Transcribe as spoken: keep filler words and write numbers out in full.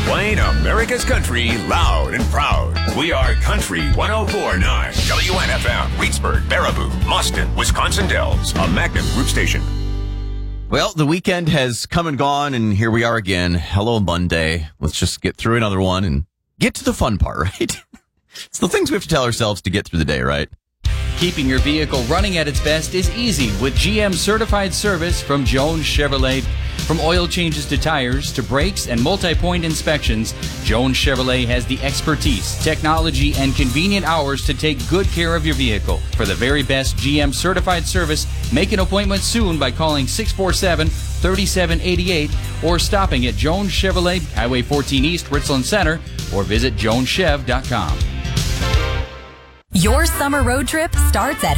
Playing America's country loud and proud. We are Country one oh four point nine. W N F M, Reedsburg, Baraboo, Mustin, Wisconsin Dells. A Magnum Group station. Well, the weekend has come and gone, and here we are again. Hello, Monday. Let's just get through another one and get to the fun part, right? It's the things we have to tell ourselves to get through the day, right? Keeping your vehicle running at its best is easy with G M certified service from Jones Chevrolet. From oil changes to tires to brakes and multi-point inspections, Jones Chevrolet has the expertise, technology, and convenient hours to take good care of your vehicle. For the very best G M certified service, make an appointment soon by calling six four seven, three seven eight eight or stopping at Jones Chevrolet, Highway fourteen East, Richland Center, or visit jones chev dot com. Your summer road trip starts at